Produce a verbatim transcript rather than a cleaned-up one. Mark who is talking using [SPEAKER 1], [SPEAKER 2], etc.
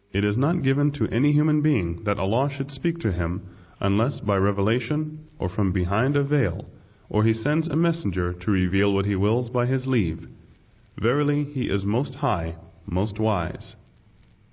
[SPEAKER 1] It is not given to any human being that Allah should speak to him unless by revelation or from behind a veil, or He sends a messenger to reveal what He wills by His leave. Verily, He is most high, most wise.